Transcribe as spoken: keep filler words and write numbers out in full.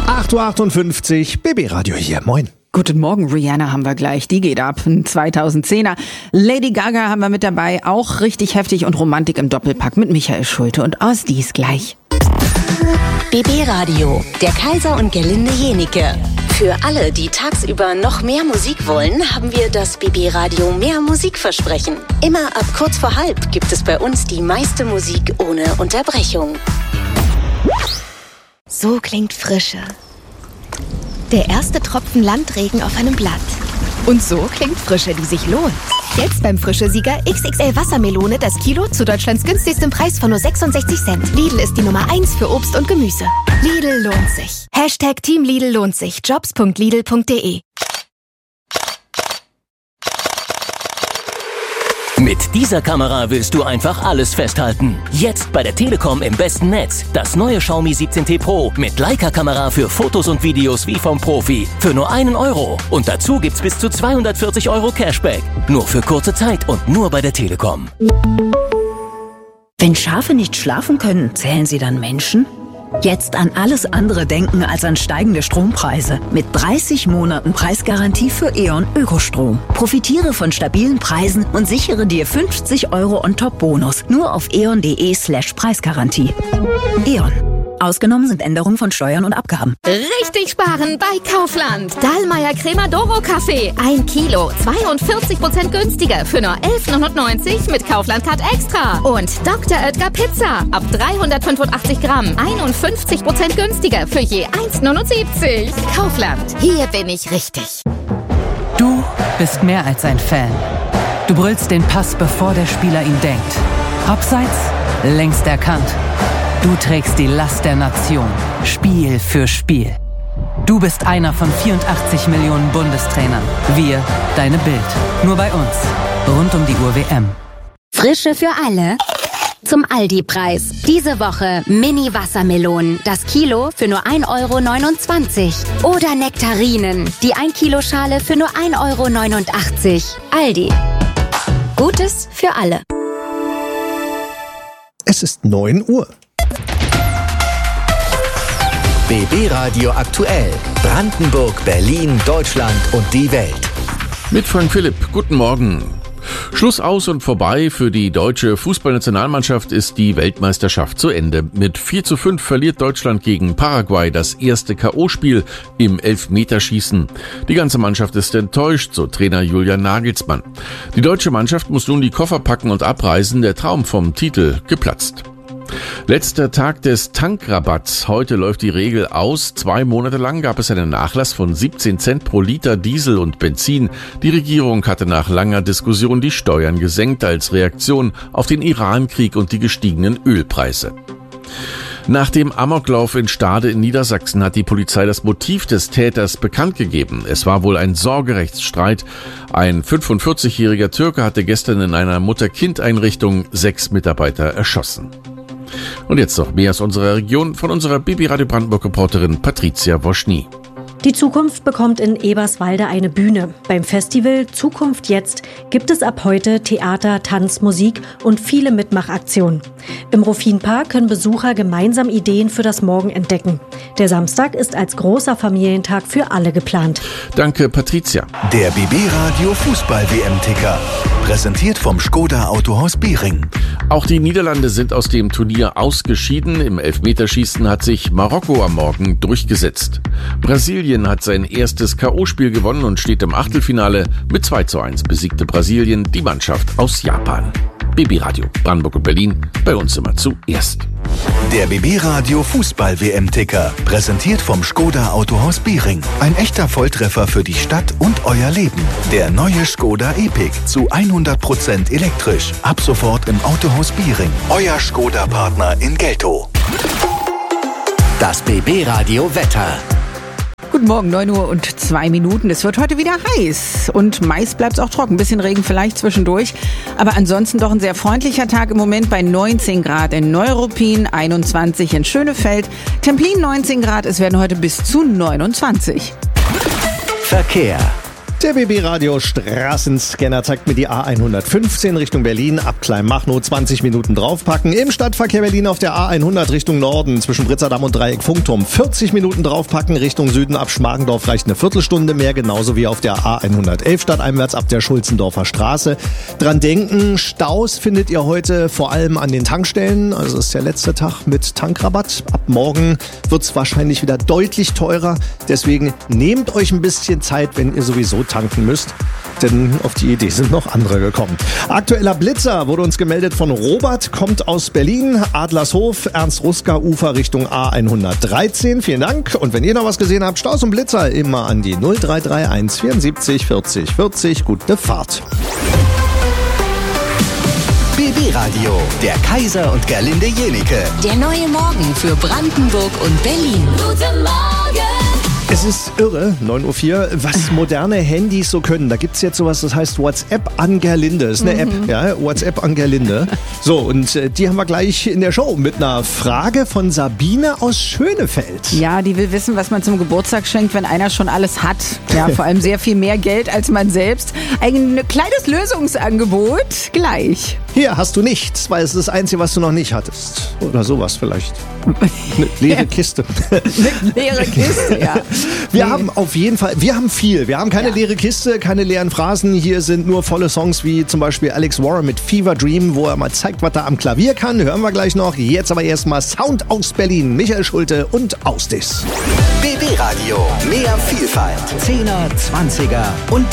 acht Uhr achtundfünfzig, B B Radio hier, moin. Guten Morgen, Rihanna haben wir gleich, die geht ab, ein zweitausendzehner. Lady Gaga haben wir mit dabei, auch richtig heftig und Romantik im Doppelpack mit Michael Schulte und Osdies gleich. B B Radio, der Kaiser und Gerlinde Jenike. Für alle, die tagsüber noch mehr Musik wollen, haben wir das B B Radio Mehr Musikversprechen. Immer ab kurz vor halb gibt es bei uns die meiste Musik ohne Unterbrechung. So klingt Frische. Der erste Tropfen Landregen auf einem Blatt. Und so klingt Frische, die sich lohnt. Jetzt beim Frische-Sieger X X L Wassermelone das Kilo zu Deutschlands günstigstem Preis von nur sechsundsechzig Cent. Lidl ist die Nummer eins für Obst und Gemüse. Lidl lohnt sich. Hashtag Team Lidl lohnt sich. Jobs punkt lidl punkt de. Mit dieser Kamera willst du einfach alles festhalten. Jetzt bei der Telekom im besten Netz. Das neue Xiaomi siebzehn T Pro mit Leica-Kamera für Fotos und Videos wie vom Profi. Für nur einen Euro. Und dazu gibt's bis zu zweihundertvierzig Euro Cashback. Nur für kurze Zeit und nur bei der Telekom. Wenn Schafe nicht schlafen können, zählen sie dann Menschen? Jetzt an alles andere denken als an steigende Strompreise. Mit dreißig Monaten Preisgarantie für E.ON Ökostrom. Profitiere von stabilen Preisen und sichere dir fünfzig Euro On-Top-Bonus. Nur auf eon.de slash Preisgarantie. E.ON. Ausgenommen sind Änderungen von Steuern und Abgaben. Richtig sparen bei Kaufland. Dahlmeier Crema Doro Kaffee. Ein Kilo, zweiundvierzig Prozent günstiger für nur elf neunundneunzig mit Kaufland Card Extra. Und Doktor Oetker Pizza. Ab dreihundertfünfundachtzig Gramm. einundfünfzig Prozent günstiger für je eins neunundsiebzig. Kaufland. Hier bin ich richtig. Du bist mehr als ein Fan. Du brüllst den Pass, bevor der Spieler ihn denkt. Abseits, längst erkannt. Du trägst die Last der Nation, Spiel für Spiel. Du bist einer von vierundachtzig Millionen Bundestrainern. Wir, deine Bild. Nur bei uns. Rund um die Uhr W M. Frische für alle. Zum Aldi-Preis. Diese Woche Mini-Wassermelonen. Das Kilo für nur ein Euro neunundzwanzig. Oder Nektarinen. Die ein Kilo Schale für nur ein Euro neunundachtzig. Aldi. Gutes für alle. Es ist neun Uhr. B B Radio aktuell. Brandenburg, Berlin, Deutschland und die Welt. Mit Frank Philipp. Guten Morgen. Schluss aus und vorbei. Für die deutsche Fußballnationalmannschaft ist die Weltmeisterschaft zu Ende. Mit vier zu fünf verliert Deutschland gegen Paraguay das erste K O-Spiel im Elfmeterschießen. Die ganze Mannschaft ist enttäuscht, so Trainer Julian Nagelsmann. Die deutsche Mannschaft muss nun die Koffer packen und abreisen. Der Traum vom Titel geplatzt. Letzter Tag des Tankrabatts. Heute läuft die Regel aus. Zwei Monate lang gab es einen Nachlass von siebzehn Cent pro Liter Diesel und Benzin. Die Regierung hatte nach langer Diskussion die Steuern gesenkt als Reaktion auf den Iran-Krieg und die gestiegenen Ölpreise. Nach dem Amoklauf in Stade in Niedersachsen hat die Polizei das Motiv des Täters bekannt gegeben. Es war wohl ein Sorgerechtsstreit. Ein fünfundvierzigjähriger Türke hatte gestern in einer Mutter-Kind-Einrichtung sechs Mitarbeiter erschossen. Und jetzt noch mehr aus unserer Region von unserer B B Radio Brandenburg-Reporterin Patricia Woschny. Die Zukunft bekommt in Eberswalde eine Bühne. Beim Festival Zukunft jetzt gibt es ab heute Theater, Tanz, Musik und viele Mitmachaktionen. Im Ruffinpark können Besucher gemeinsam Ideen für das Morgen entdecken. Der Samstag ist als großer Familientag für alle geplant. Danke, Patricia. Der B B Radio Fußball-W M-Ticker. Präsentiert vom Skoda Autohaus Biering. Auch die Niederlande sind aus dem Turnier ausgeschieden. Im Elfmeterschießen hat sich Marokko am Morgen durchgesetzt. Brasilien hat sein erstes K O-Spiel gewonnen und steht im Achtelfinale. Mit zwei zu eins besiegte Brasilien die Mannschaft aus Japan. B B Radio Brandenburg und Berlin, bei uns immer zuerst. Der B B Radio Fußball-W M-Ticker. Präsentiert vom Skoda Autohaus Biering. Ein echter Volltreffer für die Stadt und euer Leben. Der neue Skoda Epic zu hundert Prozent elektrisch. Ab sofort im Autohaus Biering. Euer Skoda-Partner in Geltow. Das B B Radio Wetter. Guten Morgen, neun Uhr und zwei Minuten. Es wird heute wieder heiß und meist bleibt es auch trocken. Ein bisschen Regen vielleicht zwischendurch. Aber ansonsten doch ein sehr freundlicher Tag im Moment bei neunzehn Grad in Neuruppin, einundzwanzig in Schönefeld, Templin neunzehn Grad. Es werden heute bis zu neunundzwanzig. Verkehr. Der B B-Radio Straßenscanner zeigt mir die A hundertfünfzehn Richtung Berlin, ab Kleinmachnow zwanzig Minuten draufpacken. Im Stadtverkehr Berlin auf der A hundert Richtung Norden zwischen Britzerdamm und Dreieck Funkturm vierzig Minuten draufpacken. Richtung Süden ab Schmargendorf reicht eine Viertelstunde mehr, genauso wie auf der A hundertelf stadteinwärts ab der Schulzendorfer Straße. Dran denken, Staus findet ihr heute vor allem an den Tankstellen. Also ist der letzte Tag mit Tankrabatt. Ab morgen wird es wahrscheinlich wieder deutlich teurer. Deswegen nehmt euch ein bisschen Zeit, wenn ihr sowieso tanken müsst. Denn auf die Idee sind noch andere gekommen. Aktueller Blitzer wurde uns gemeldet von Robert, kommt aus Berlin, Adlershof, Ernst-Ruska-Ufer Richtung A hundertdreizehn. Vielen Dank. Und wenn ihr noch was gesehen habt, Staus und Blitzer immer an die null drei drei eins vierundsiebzig vierzig vierzig. Gute Fahrt. B B-Radio, der Kaiser und Gerlinde Jenike. Der neue Morgen für Brandenburg und Berlin. Guten Morgen! Es ist irre, neun Uhr vier, was moderne Handys so können. Da gibt's jetzt sowas, das heißt WhatsApp an Gerlinde. Das ist eine mhm. App, ja, WhatsApp an Gerlinde. So, und äh, die haben wir gleich in der Show mit einer Frage von Sabine aus Schönefeld. Ja, die will wissen, was man zum Geburtstag schenkt, wenn einer schon alles hat. Ja, vor allem sehr viel mehr Geld als man selbst. Ein kleines Lösungsangebot gleich. Hier hast du nichts, weil es ist das Einzige, was du noch nicht hattest. Oder sowas vielleicht. Eine leere Kiste. Eine leere Kiste, ja. Wir nee. haben auf jeden Fall, wir haben viel. Wir haben keine ja. leere Kiste, keine leeren Phrasen. Hier sind nur volle Songs wie zum Beispiel Alex Warren mit Fever Dream, wo er mal zeigt, was er am Klavier kann. Hören wir gleich noch. Jetzt aber erstmal Sound aus Berlin. Michael Schulte und Ausdis. B B-Radio, mehr Vielfalt. Zehner, Zwanziger und